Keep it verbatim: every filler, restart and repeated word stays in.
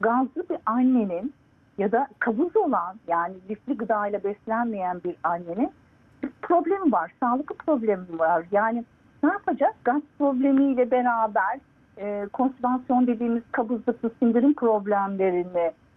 gazlı bir annenin ya da kabız olan, yani lifli gıdayla beslenmeyen bir annenin bir problemi var, sağlık problemi var. Yani ne yapacak? Gaz problemiyle beraber e, konstipasyon dediğimiz kabızlıklı sindirim problemlerini